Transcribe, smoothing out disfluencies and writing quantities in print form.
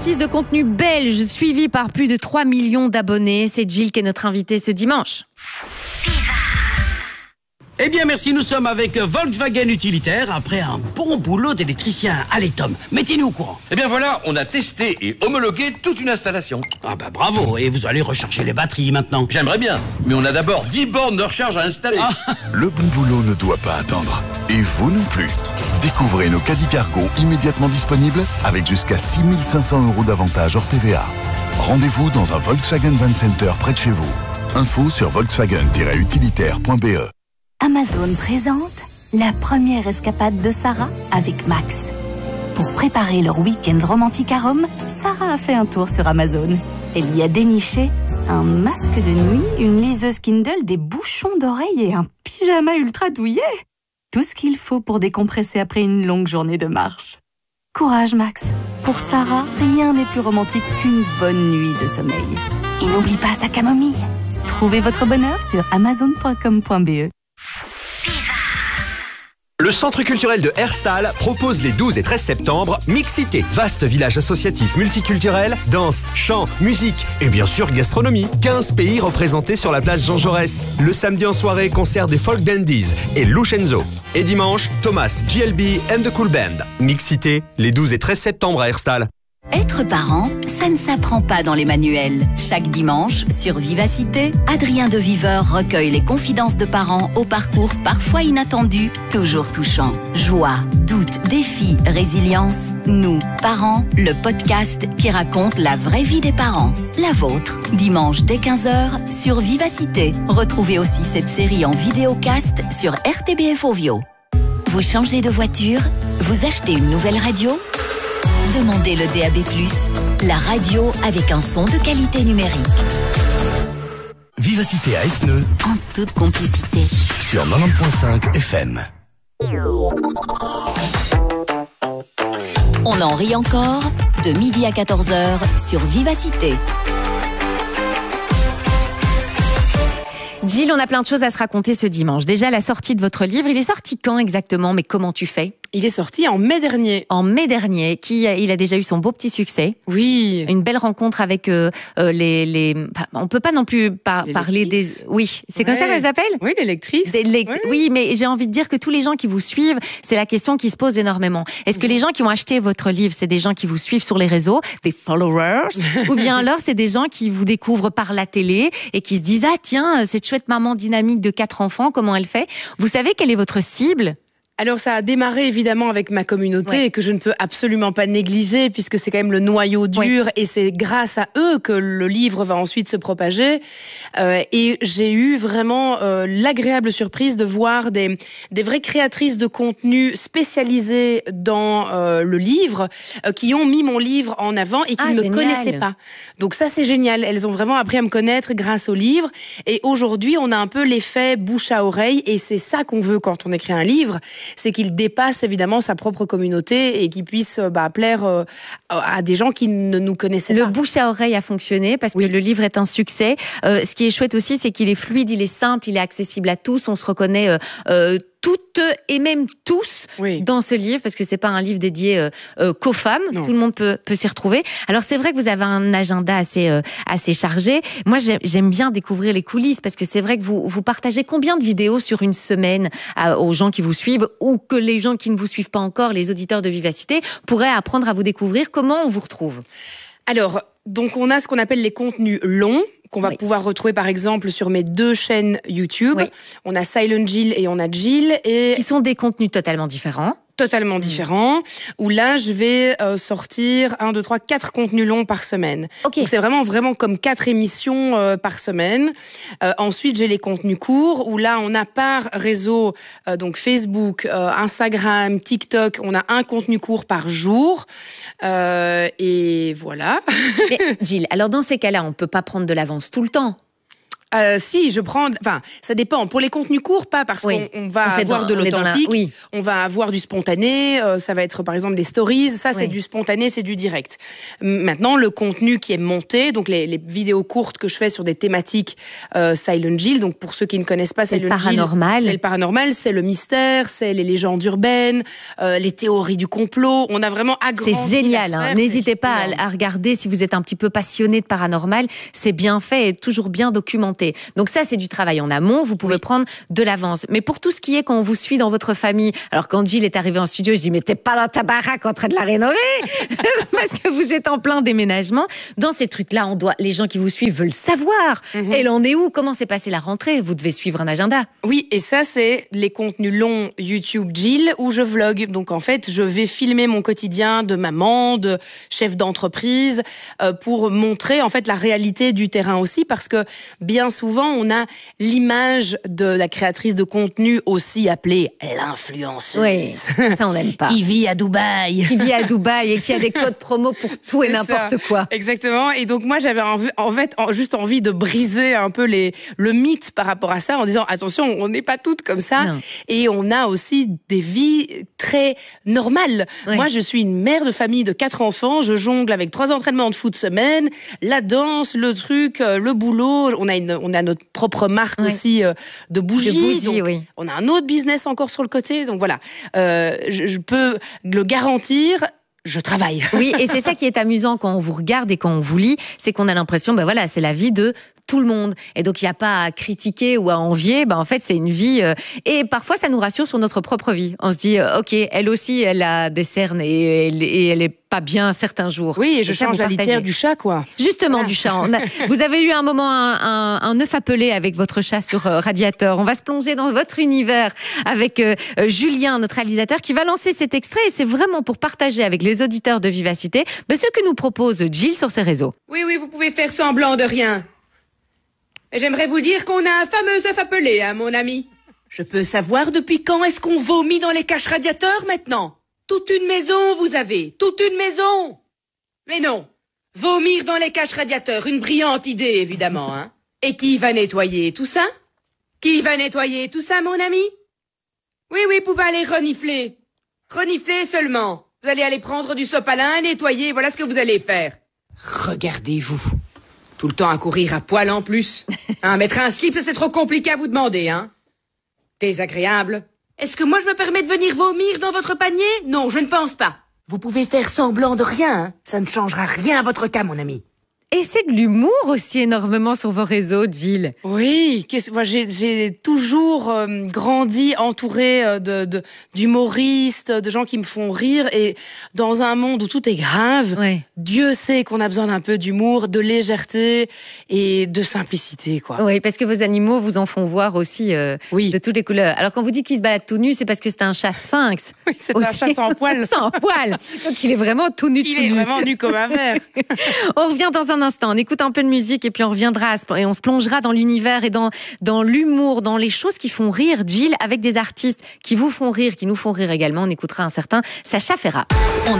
créatrice de contenu belge, suivie par plus de 3 millions d'abonnés. C'est Jill qui est notre invitée ce dimanche. Eh bien merci, nous sommes avec Volkswagen Utilitaire après un bon boulot d'électricien. Allez Tom, mettez-nous au courant. Eh bien voilà, on a testé et homologué toute une installation. Ah bah bravo, et vous allez recharger les batteries maintenant. J'aimerais bien, mais on a d'abord 10 bornes de recharge à installer. Le bon boulot ne doit pas attendre. Et vous non plus. Découvrez nos caddies cargo immédiatement disponibles avec jusqu'à 6 500 € d'avantage hors TVA. Rendez-vous dans un Volkswagen Van Center près de chez vous. Info sur volkswagen-utilitaire.be. Amazon présente la première escapade de Sarah avec Max. Pour préparer leur week-end romantique à Rome, Sarah a fait un tour sur Amazon. Elle y a déniché un masque de nuit, une liseuse Kindle, des bouchons d'oreilles et un pyjama ultra douillet. Tout ce qu'il faut pour décompresser après une longue journée de marche. Courage Max. Pour Sarah, rien n'est plus romantique qu'une bonne nuit de sommeil. Et n'oublie pas sa camomille. Trouvez votre bonheur sur amazon.com.be. Le Centre culturel de Herstal propose les 12 et 13 septembre Mixité, vaste village associatif multiculturel, danse, chant, musique et bien sûr gastronomie. 15 pays représentés sur la place Jean Jaurès. Le samedi en soirée, concert des Folk Dandies et Lucenzo. Et dimanche, Thomas, GLB and the Cool Band. Mixité, les 12 et 13 septembre à Herstal. Être parent, ça ne s'apprend pas dans les manuels. Chaque dimanche, sur Vivacité, Adrien de Viveur recueille les confidences de parents au parcours parfois inattendu, toujours touchant. Joie, doute, défi, résilience. Nous, parents, le podcast qui raconte la vraie vie des parents. La vôtre, dimanche dès 15h sur Vivacité. Retrouvez aussi cette série en vidéocast sur RTBF Ovio. Vous changez de voiture? Vous achetez une nouvelle radio? Demandez le DAB+, la radio avec un son de qualité numérique. Vivacité à Esneux, En toute complicité. sur 90.5 FM. On en rit encore, de midi à 14h sur Vivacité. Jill, on a plein de choses à se raconter ce dimanche. Déjà, la sortie de votre livre, il est sorti quand exactement? Mais comment tu fais? Il est sorti en mai dernier. En mai dernier, il a déjà eu son beau petit succès. Oui. Une belle rencontre avec on peut pas non plus parler des... Oui, c'est comme ça qu'elles s'appellent? Oui, les lectrices. Oui, mais j'ai envie de dire que tous les gens qui vous suivent, c'est la question qui se pose énormément. Est-ce que les gens qui ont acheté votre livre, c'est des gens qui vous suivent sur les réseaux, des followers, ou bien alors c'est des gens qui vous découvrent par la télé et qui se disent « Ah tiens, cette chouette maman dynamique de 4 enfants, comment elle fait ?» Vous savez quelle est votre cible? Alors ça a démarré évidemment avec ma communauté et que je ne peux absolument pas négliger puisque c'est quand même le noyau dur et c'est grâce à eux que le livre va ensuite se propager. Et j'ai eu vraiment l'agréable surprise de voir des vraies créatrices de contenu spécialisées dans le livre qui ont mis mon livre en avant et qui ne me connaissaient pas. Donc ça c'est génial. Elles ont vraiment appris à me connaître grâce au livre. Et aujourd'hui on a un peu l'effet bouche à oreille et c'est ça qu'on veut quand on écrit un livre. C'est qu'il dépasse évidemment sa propre communauté et qu'il puisse plaire à des gens qui ne nous connaissaient pas. Le bouche à oreille a fonctionné parce que le livre est un succès. Ce qui est chouette aussi, c'est qu'il est fluide, il est simple, il est accessible à tous. On se reconnaît toutes et même tous dans ce livre parce que c'est pas un livre dédié qu'aux femmes. Non. Tout le monde peut s'y retrouver. Alors c'est vrai que vous avez un agenda assez chargé. Moi j'aime bien découvrir les coulisses parce que c'est vrai que vous partagez combien de vidéos sur une semaine aux gens qui vous suivent ou que les gens qui ne vous suivent pas encore, les auditeurs de Vivacité, pourraient apprendre à vous découvrir. Comment on vous retrouve? Alors, donc on a ce qu'on appelle les contenus longs, qu'on va pouvoir retrouver par exemple sur mes 2 chaînes YouTube. On a Silent Jill et on a Jill. Qui sont des contenus totalement différents. Totalement différents, où là, je vais sortir 1, 2, 3, 4 contenus longs par semaine. Donc c'est vraiment comme 4 émissions par semaine. Ensuite, j'ai les contenus courts, où là, on a par réseau, donc Facebook, Instagram, TikTok, on a un contenu court par jour. Et voilà. Mais Jill, alors dans ces cas-là, on peut pas prendre de l'avance tout le temps. Si, ça dépend. Pour les contenus courts, pas, parce qu'on va avoir de l'authentique, on va avoir du spontané, ça va être par exemple des stories, ça c'est du spontané, c'est du direct. Maintenant, le contenu qui est monté, donc les vidéos courtes que je fais sur des thématiques Silent Jill, donc pour ceux qui ne connaissent pas Silent Jill, c'est le paranormal, c'est le mystère, c'est les légendes urbaines, les théories du complot, on a vraiment agrandi. C'est génial, n'hésitez pas à regarder si vous êtes un petit peu passionné de paranormal, c'est bien fait et toujours bien documenté. Donc ça, c'est du travail en amont, vous pouvez prendre de l'avance. Mais pour tout ce qui est quand on vous suit dans votre famille, alors quand Jill est arrivée en studio, je dis mais t'es pas dans ta baraque en train de la rénover parce que vous êtes en plein déménagement. Dans ces trucs-là, les gens qui vous suivent veulent savoir. Elle en est où? Comment s'est passée la rentrée? Vous devez suivre un agenda. Oui, et ça, c'est les contenus longs YouTube Jill où je vlog. Donc en fait, je vais filmer mon quotidien de maman, de chef d'entreprise pour montrer en fait la réalité du terrain aussi, parce que bien souvent, on a l'image de la créatrice de contenu aussi appelée l'influenceuse. Oui, ça on n'aime pas. Qui vit à Dubaï. Qui vit à Dubaï et qui a des codes promo pour tout et n'importe quoi. Exactement. Et donc moi, j'avais juste envie de briser un peu le mythe par rapport à ça en disant attention, on n'est pas toutes comme ça. Non. Et on a aussi des vies très normales. Oui. Moi, je suis une mère de famille de 4 enfants. Je jongle avec 3 entraînements de foot semaine, la danse, le truc, le boulot. On a notre propre marque aussi de bougies. Donc, on a un autre business encore sur le côté. Donc voilà, je peux le garantir. Je travaille. Oui, et c'est ça qui est amusant quand on vous regarde et quand on vous lit, c'est qu'on a l'impression, c'est la vie de tout le monde. Et donc, il n'y a pas à critiquer ou à envier. En fait, c'est une vie. Et parfois, ça nous rassure sur notre propre vie. On se dit, OK, elle aussi, elle a des cernes et elle est pas bien certains jours. Oui, et je change la litière du chat, quoi. Justement, du chat. Vous avez eu un moment, un œuf appelé avec votre chat sur Radiator. On va se plonger dans votre univers avec Julien, notre réalisateur, qui va lancer cet extrait. Et c'est vraiment pour partager avec les auditeurs de Vivacité ce que nous propose Jill sur ses réseaux. Oui, vous pouvez faire semblant de rien. Et j'aimerais vous dire qu'on a un fameux œuf appelé, mon ami. Je peux savoir depuis quand est-ce qu'on vomit dans les caches radiateurs maintenant? Toute une maison, vous avez. Toute une maison. Mais non. Vomir dans les caches radiateurs, une brillante idée, évidemment, hein. Et qui va nettoyer tout ça? Qui va nettoyer tout ça, mon ami? Oui, vous pouvez aller renifler. Renifler seulement. Vous allez aller prendre du sopalin, nettoyer, voilà ce que vous allez faire. Regardez-vous. Tout le temps à courir à poil en plus. Mettre un slip, c'est trop compliqué à vous demander, hein. Désagréable. Est-ce que moi je me permets de venir vomir dans votre panier? Non, je ne pense pas. Vous pouvez faire semblant de rien, hein. Ça ne changera rien à votre cas, mon ami. Et c'est de l'humour aussi énormément sur vos réseaux, Jill. Oui, moi j'ai toujours grandi entourée d'humoristes, de gens qui me font rire. Et dans un monde où tout est grave, Dieu sait qu'on a besoin d'un peu d'humour, de légèreté et de simplicité, quoi. Oui, parce que vos animaux vous en font voir aussi de toutes les couleurs. Alors quand vous dites qu'il se balade tout nu, c'est parce que c'est un chat sphinx. Oui, c'est un chat sans poil. Sans poil. Donc il est vraiment tout nu. Il est vraiment nu comme un verre. On revient dans un instant, on écoute un peu de musique et puis on reviendra et on se plongera dans l'univers et dans l'humour, dans les choses qui font rire, Jill, avec des artistes qui vous font rire, qui nous font rire également. On écoutera un certain Sacha Ferra.